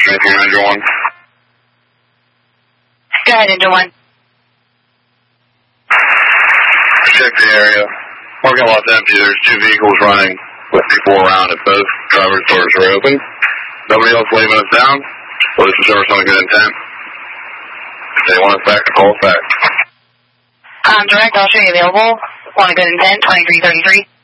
Engine 1. Go ahead, Engine 1. Check the area. Parking lot's empty. There's 2 vehicles running with people around if both driver's doors are open. Nobody else leaving us down. Well, this is service on a good intent. If they want us back, call us back. Direct, I'll show you available. On a good intent, 2333.